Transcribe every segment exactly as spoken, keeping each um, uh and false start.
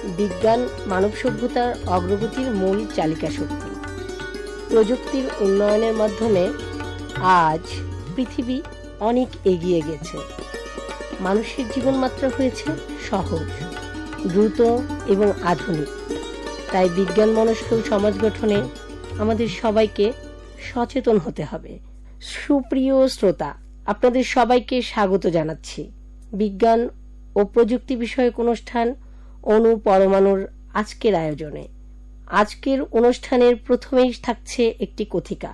বিজ্ঞান মানব সভ্যতার অগ্রগতির মূল চালিকা শক্তি। প্রযুক্তির উন্নয়নের মাধ্যমে আজ পৃথিবী অনেক এগিয়ে গেছে। মানুষের জীবনমাত্রা হয়েছে সহজ, দ্রুত এবং আধুনিক। তাই বিজ্ঞান মনস্ক সমাজ গঠনে আমাদের সবাইকে সচেতন হতে হবে। সুপ্রিয় শ্রোতা, আপনাদের সবাইকে স্বাগত জানাচ্ছি বিজ্ঞান ও প্রযুক্তি বিষয়ক অনুষ্ঠান অণু পরমাণুর আজকের আয়োজনে। আজকের অনুষ্ঠানের প্রথমেই থাকছে একটি কথিকা।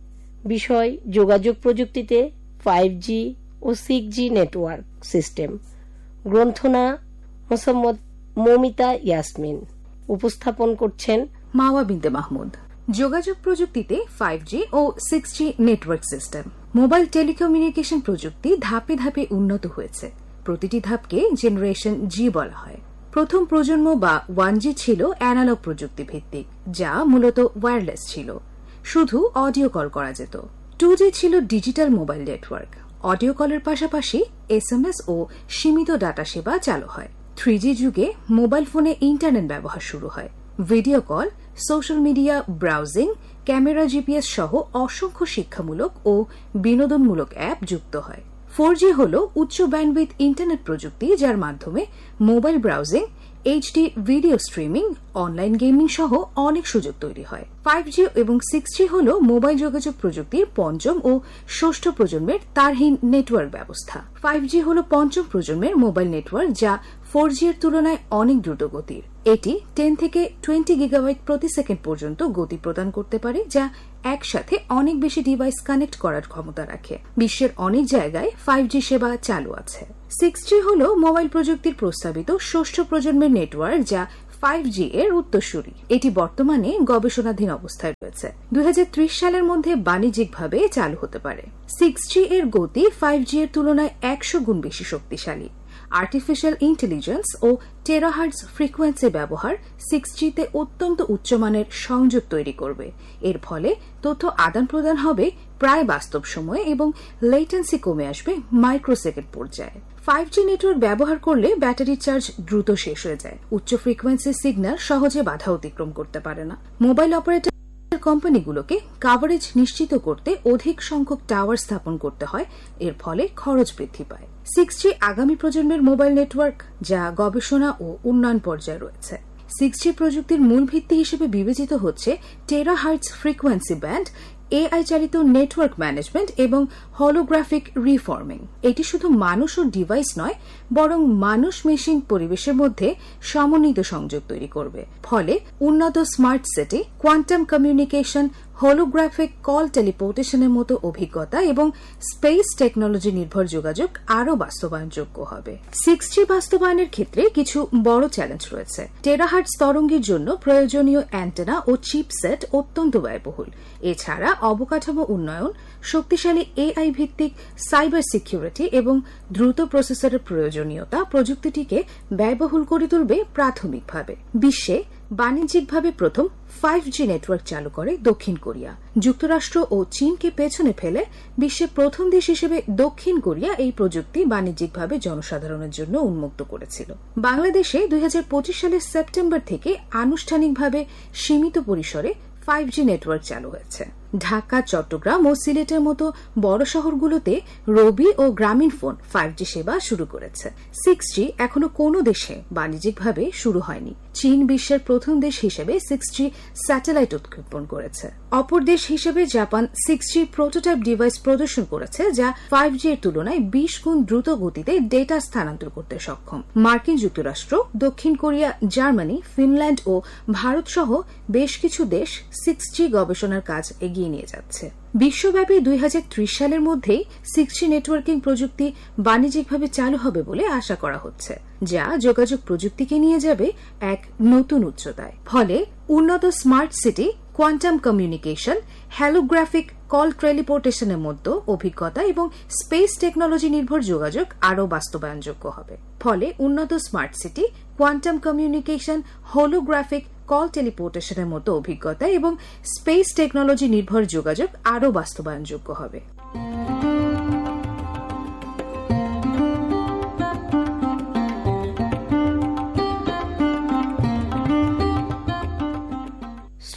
বিষয় যোগাযোগ প্রযুক্তিতে ফাইভ জি ও six G network system. গ্রন্থনা Mosammat Moumita Yasmin. উপস্থাপন করছেন মাওয়া বিনতে মাহমুদ। যোগাযোগ প্রযুক্তিতে ফাইভ জি ও six G network system. Mobile telecommunication প্রযুক্তি ধাপে ধাপে উন্নত হয়েছে। প্রতিটি ধাপকে জেনারেশন জি বলা হয়। প্রথম প্রজন্ম বা ওয়ান জি ছিল অ্যানালগ প্রযুক্তি ভিত্তিক, যা মূলত ওয়্যারলেস ছিল, শুধু অডিও কল করা যেত। টু জি ছিল ডিজিটাল মোবাইল নেটওয়ার্ক। অডিও কলের পাশাপাশি এস এম এস ও সীমিত ডাটা সেবা চালু হয়। থ্রি জি যুগে মোবাইল ফোনে ইন্টারনেট ব্যবহার শুরু হয়। Video call, social media, browsing, camera, GPS সহ অসংখ্য শিক্ষামূলক ও বিনোদনমূলক অ্যাপ যুক্ত হয়। ফোর জি হল উচ্চ ব্যান্ডউইথ ইন্টারনেট প্রযুক্তি, যার মাধ্যমে mobile browsing, HD video streaming, online gaming সহ অনেক সুযোগ তৈরি হয়। ফাইভ জি এবং সিক্স জি হল মোবাইল যোগাযোগ প্রযুক্তির পঞ্চম ও ষষ্ঠ প্রজন্মের তারহীন নেটওয়ার্ক ব্যবস্থা। ফাইভ জি হল পঞ্চম প্রজন্মের মোবাইল নেটওয়ার্ক, যা ফোর জি এর তুলনায় অনেক দ্রুত গতির। এটি টেন থেকে টোয়েন্টি গিগাবাইট প্রতি সেকেন্ড পর্যন্ত গতি প্রদান করতে পারে, যা একসাথে অনেক বেশি ডিভাইস কানেক্ট করার ক্ষমতা রাখে। বিশ্বের অনেক জায়গায় ফাইভ জি সেবা চালু আছে। সিক্স জি হল মোবাইল প্রযুক্তির প্রস্তাবিত ষষ্ঠ প্রজন্মের নেটওয়ার্ক, যা ফাইভ জি এর উত্তরসূরি। এটি বর্তমানে গবেষণাধীন অবস্থায় রয়েছে। দুই হাজার ত্রিশ সালের মধ্যে বাণিজ্যিকভাবে চালু হতে পারে। সিক্স জি এর গতি ফাইভ জি এর তুলনায় একশো গুণ বেশি শক্তিশালী। আর্টিফিশিয়াল ইন্টেলিজেন্স ও টেরাহার্টজ ফ্রিকোয়েন্সি ব্যবহার সিক্স জি তে অত্যন্ত উচ্চমানের সংযোগ তৈরি করবে। এর ফলে তথ্য আদান প্রদান হবে প্রায় বাস্তব সময়ে এবং লেটেন্সি কমে আসবে মাইক্রোসেকেন্ড পর্যায়ে। ফাইভ জি নেটওয়ার্ক ব্যবহার করলে ব্যাটারি চার্জ দ্রুত শেষ হয়ে যায়। উচ্চ ফ্রিকোয়েন্সি সিগন্যাল সহজে বাধা অতিক্রম করতে পারে না। মোবাইল অপারেটর কোম্পানিগুলোকে কাভারেজ নিশ্চিত করতে অধিক সংখ্যক টাওয়ার স্থাপন করতে হয়। এর ফলে খরচ বৃদ্ধি পায়। সিক্স জি আগামী প্রজন্মের মোবাইল নেটওয়ার্ক, যা গবেষণা ও উন্নয়ন পর্যায়ে রয়েছে। সিক্স জি প্রযুক্তির মূল ভিত্তি হিসেবে বিবেচিত হচ্ছে টেরাহার্টজ ফ্রিকোয়েন্সি ব্যান্ড, এআই চালিত নেটওয়ার্ক ম্যানেজমেন্ট এবং হলোগ্রাফিক রিফর্মিং। এটি শুধু মানুষ ও ডিভাইস নয়, বরং মানুষ মেশিন পরিবেশের মধ্যে সমন্বিত সংযোগ তৈরি করবে। ফলে উন্নত smart city, quantum communication, holographic call টেলিপোর্টেশনের মতো অভিজ্ঞতা এবং স্পেস টেকনোলজি নির্ভর যোগাযোগ আরও বাস্তবায়নযোগ্য হবে। সিক্স জি বাস্তবায়নের ক্ষেত্রে কিছু বড় চ্যালেঞ্জ রয়েছে। টেরাহার্টজ তরঙ্গের জন্য প্রয়োজনীয় অ্যান্টেনা ও চিপসেট অত্যন্ত ব্যয়বহুল। এছাড়া অবকাঠামো উন্নয়ন, শক্তিশালী এআই ভিত্তিক সাইবার সিকিউরিটি এবং দ্রুত প্রসেসরের প্রয়োজনীয়তা প্রযুক্তিটিকে ব্যয়বহুল করে তুলবে। প্রাথমিকভাবে বিশ্বে বাণিজ্যিকভাবে প্রথম ফাইভ জি নেটওয়ার্ক চালু করে দক্ষিণ কোরিয়া। যুক্তরাষ্ট্র ও চীনকে পেছনে ফেলে বিশ্বে প্রথম দেশ হিসেবে দক্ষিণ কোরিয়া এই প্রযুক্তি বাণিজ্যিকভাবে জনসাধারণের জন্য উন্মুক্ত করেছিল। বাংলাদেশে দুই হাজার পঁচিশ সালের সেপ্টেম্বর থেকে আনুষ্ঠানিকভাবে সীমিত পরিসরে ফাইভ জি নেটওয়ার্ক চালু হয়েছে। ঢাকা, চট্টগ্রাম ও সিলেটের মতো বড় শহরগুলোতে রবি ও গ্রামীণ ফোন ফাইভ জি সেবা শুরু করেছে। সিক্স জি এখনো কোনো দেশে বাণিজ্যিকভাবে শুরু হয়নি। চীন বিশ্বের প্রথম দেশ হিসেবে সিক্স জি স্যাটেলাইট উৎক্ষেপণ করেছে। অপর দেশ হিসেবে জাপান সিক্স জি প্রোটোটাইপ ডিভাইস প্রদর্শন করেছে, যা ফাইভ জি এর তুলনায় বিশ গুণ দ্রুত গতিতে ডেটা স্থানান্তর করতে সক্ষম। মার্কিন যুক্তরাষ্ট্র, দক্ষিণ কোরিয়া, জার্মানি, ফিনল্যান্ড ও ভারত সহ বেশ কিছু দেশ সিক্স জি গবেষণার কাজ এগিয়ে নিয়ে যাচ্ছে। বিশ্বব্যাপী দুই হাজার ত্রিশ সালের মধ্যেই সিক্স জি নেটওয়ার্কিং প্রযুক্তি বাণিজ্যিকভাবে চালু হবে বলে আশা করা হচ্ছে, যা যোগাযোগ প্রযুক্তিকে নিয়ে যাবে এক নতুন উচ্চতায়। ফলে উন্নত smart city, quantum communication, হ্যালোগ্রাফিক call টেলিপোর্টেশনের মতো অভিজ্ঞতা এবং স্পেস টেকনোলজি নির্ভর যোগাযোগ আরও বাস্তবায়নযোগ্য হবে। ফলে উন্নত smart city, quantum communication, holographic call টেলিপোর্টেশনের মতো অভিজ্ঞতা এবং স্পেস টেকনোলজি নির্ভর যোগাযোগ আরও বাস্তবায়নযোগ্য হবে।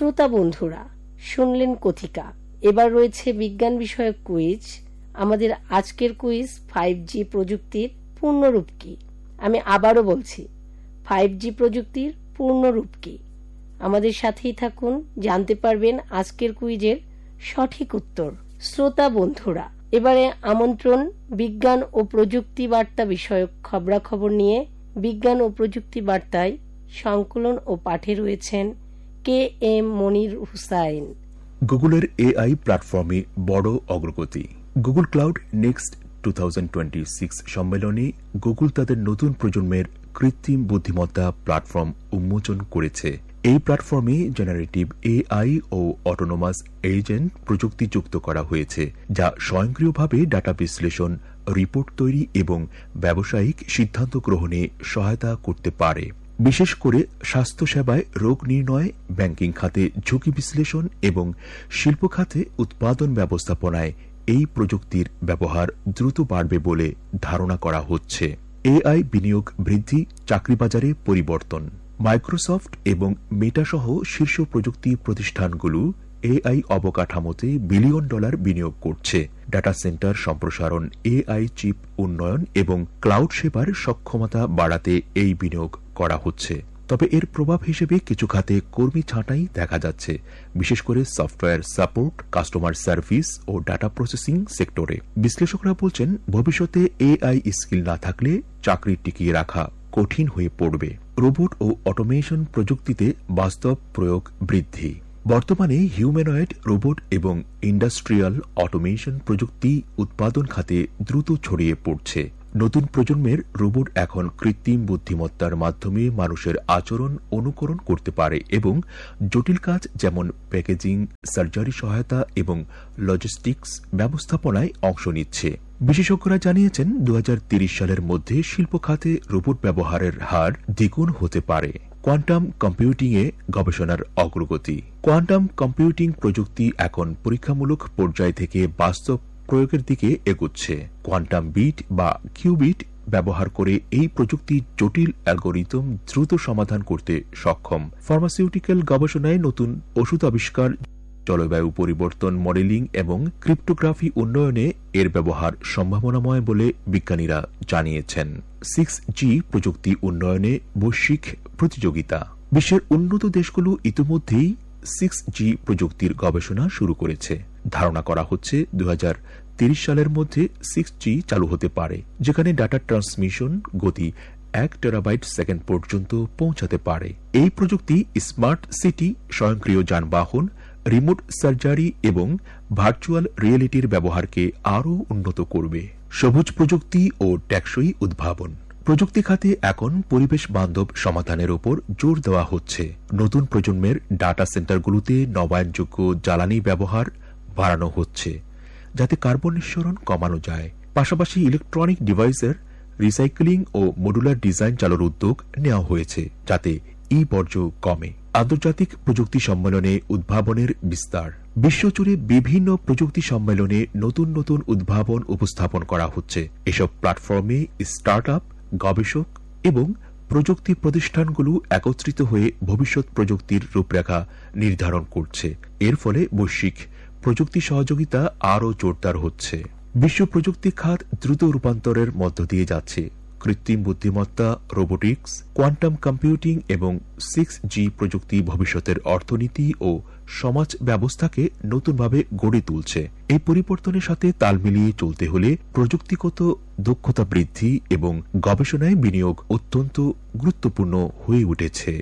শ্রোতা বন্ধুরা, শুনলেন কথিকা। এবার রয়েছে বিজ্ঞান বিষয়ক কুইজ। আমাদের আজকের কুইজ ফাইভ জি প্রযুক্তির পূর্ণরূপ কি? আমি আবারও বলছি, ফাইভ জি প্রযুক্তির পূর্ণরূপ কি? আমাদের সাথেই থাকুন, জানতে পারবেন আজকের কুইজের সঠিক উত্তর। শ্রোতা বন্ধুরা, এবারে আমন্ত্রণ বিজ্ঞান ও প্রযুক্তি বার্তা বিষয়ক খবরাখবর নিয়ে। বিজ্ঞান ও প্রযুক্তি বার্তায় সংকলন ও পাঠে রয়েছেন কে এম মনির হুসাইন। গুগলের এআই প্ল্যাটফর্মে বড় অগ্রগতি। Google cloud next two thousand twenty six সম্মেলনে গুগল তাদের নতুন প্রজন্মের কৃত্রিম বুদ্ধিমত্তা প্ল্যাটফর্ম উন্মোচন করেছে। এই প্ল্যাটফর্মে জেনারেটিভ এআই ও অটোনোমাস এজেন্ট প্রযুক্তি যুক্ত করা হয়েছে, যা স্বয়ংক্রিয়ভাবে ডাটা বিশ্লেষণ, রিপোর্ট তৈরি এবং ব্যবসায়িক সিদ্ধান্ত গ্রহণে সহায়তা করতে পারে। বিশেষ করে স্বাস্থ্যসেবায় রোগ নির্ণয়, ব্যাংকিং খাতে ঝুঁকি বিশ্লেষণ এবং শিল্প খাতে উৎপাদন ব্যবস্থাপনায় এই প্রযুক্তির ব্যবহার দ্রুত বাড়বে বলে ধারণা করা হচ্ছে। এআই বিনিয়োগ বৃদ্ধি, চাকরিবাজারে পরিবর্তন। মাইক্রোসফট এবং মেটা সহ শীর্ষ প্রযুক্তি প্রতিষ্ঠানগুলো এআই অবকাঠামোতে বিলিয়ন ডলার বিনিয়োগ করছে। ডাটা সেন্টার সম্প্রসারণ, এআই চিপ উন্নয়ন এবং ক্লাউড সেবার সক্ষমতা বাড়াতে এই বিনিয়োগ করা হচ্ছে। তবে এর প্রভাব হিসেবে কিছু খাতে কর্মী ছাঁটাই দেখা যাচ্ছে, বিশেষ করে সফটওয়্যার সাপোর্ট, কাস্টমার সার্ভিস ও ডাটা প্রসেসিং সেক্টরে। বিশ্লেষকরা বলছেন, ভবিষ্যতে এআই স্কিল না থাকলে চাকরি টিকিয়ে রাখা কঠিন হয়ে পড়বে। রোবট ও অটোমেশন প্রযুক্তিতে বাস্তব প্রয়োগ বৃদ্ধি। বর্তমানে হিউম্যানয়েড রোবট এবং ইন্ডাস্ট্রিয়াল অটোমেশন প্রযুক্তি উৎপাদন খাতে দ্রুত ছড়িয়ে পড়ছে। নতুন প্রজন্মের রোবট এখন কৃত্রিম বুদ্ধিমত্তার মাধ্যমে মানুষের আচরণ অনুকরণ করতে পারে এবং জটিল কাজ যেমন প্যাকেজিং, সার্জারি সহায়তা এবং লজিস্টিক্স ব্যবস্থাপনায় অংশ নিচ্ছে। বিশেষজ্ঞরা জানিয়েছেন, দু হাজার তিরিশ সালের মধ্যে শিল্প খাতে রোবট ব্যবহারের হার দ্বিগুণ হতে পারে। কোয়ান্টাম কম্পিউটিংয়ে গবেষণার অগ্রগতি। কোয়ান্টাম কম্পিউটিং প্রযুক্তি এখন পরীক্ষামূলক পর্যায় থেকে বাস্তব প্রয়োগের দিকে এগোচ্ছে। কোয়ান্টাম বিট বা কিউবিট ব্যবহার করে এই প্রযুক্তি জটিল অ্যালগোরিদম দ্রুত সমাধান করতে সক্ষম। ফার্মাসিউটিক্যাল গবেষণায় নতুন ওষুধ আবিষ্কার, জলবায়ু পরিবর্তন মডেলিং এবং ক্রিপ্টোগ্রাফি উন্নয়নে এর ব্যবহার সম্ভাবনাময় বলে বিজ্ঞানীরা জানিয়েছেন। সিক্স জি প্রযুক্তি উন্নয়নে বৈশ্বিক প্রতিযোগিতা। বিশ্বের উন্নত দেশগুলো ইতিমধ্যেই সিক্স জি প্রযুক্তির গবেষণা শুরু করেছে। ধারণা করা হচ্ছে দু হাজার তিরিশ সালের মধ্যে সিক্স জি চালু হতে পারে, যেখানে ডাটা ট্রান্সমিশন গতি এক টেরাবাইট সেকেন্ড পর্যন্ত পৌঁছাতে পারে। এই প্রযুক্তি স্মার্ট সিটি, স্বয়ংক্রিয় যানবাহন, রিমোট সার্জারি এবং ভার্চুয়াল রিয়েলিটির ব্যবহারকে আরও উন্নত করবে। সবুজ প্রযুক্তি ও টেকসই উদ্ভাবন। প্রযুক্তি খাতে এখন পরিবেশ বান্ধব সমাধানের উপর জোর দেওয়া হচ্ছে। নতুন প্রজন্মের ডাটা সেন্টারগুলোতে নবায়নযোগ্য জ্বালানি ব্যবহার বাড়ানো হচ্ছে, যাতে কার্বন নিঃসরণ কমানো যায়। পাশাপাশি ইলেকট্রনিক ডিভাইসের রিসাইক্লিং ও মডুলার ডিজাইন চালুর উদ্যোগ নেওয়া হয়েছে, যাতে ই বর্জ্য কমে। আন্তর্জাতিক প্রযুক্তি সম্মেলনে উদ্ভাবনের বিস্তার। বিশ্বজুড়ে বিভিন্ন প্রযুক্তি সম্মেলনে নতুন নতুন উদ্ভাবন উপস্থাপন করা হচ্ছে। এসব প্ল্যাটফর্মে স্টার্টআপ, গবেষক এবং প্রযুক্তি প্রতিষ্ঠানগুলো একত্রিত হয়ে ভবিষ্যৎ প্রযুক্তির রূপরেখা নির্ধারণ করছে। এর ফলে বৈশ্বিক প্রযুক্তি সহযোগিতা আরও জোরদার হচ্ছে। বিশ্ব প্রযুক্তি খাত দ্রুত রূপান্তরের মধ্য দিয়ে যাচ্ছে। কৃত্রিম বুদ্ধিমত্তা, রোবোটিক্স, কোয়ান্টাম কম্পিউটিং এবং সিক্স জি প্রযুক্তি ভবিষ্যতের অর্থনীতি ও সমাজ ব্যবস্থাকে নতুনভাবে গড়ে তুলছে। এই পরিবর্তনের সাথে তাল মিলিয়ে চলতে হলে প্রযুক্তিগত দক্ষতা বৃদ্ধি এবং গবেষণায় বিনিয়োগ অত্যন্ত গুরুত্বপূর্ণ হয়ে উঠেছে।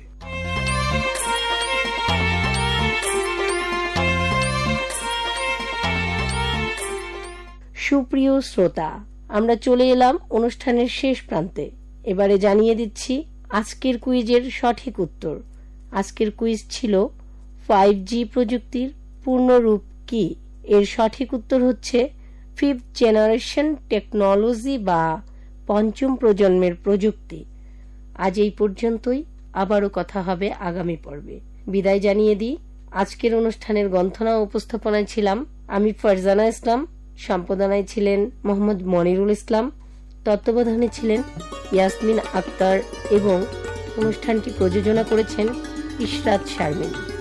সুপ্রিয় শ্রোতা, আমরা চলে এলাম অনুষ্ঠানের শেষ প্রান্তে। এবারে জানিয়ে দিচ্ছি আজকের কুইজের সঠিক উত্তর। আজকের কুইজ ছিল ফাইভ জি প্রযুক্তির পূর্ণরূপ কি? এর সঠিক উত্তর হচ্ছে ফিফথ জেনারেশন টেকনোলজি বা পঞ্চম প্রজন্মের প্রযুক্তি। আজ এই পর্যন্তই, আবারও কথা হবে আগামী পর্বে। বিদায় জানিয়ে দিই। আজকের অনুষ্ঠানের গ্রন্থনা উপস্থাপনায় ছিলাম আমি ফারজানা ইসলাম, সম্পাদনায় ছিলেন মোহাম্মদ মনিরুল ইসলাম, তত্ত্বাবধানে ছিলেন ইয়াসমিন আক্তার এবং অনুষ্ঠানটি প্রযোজনা করেছেন ইশরাত শারমিন।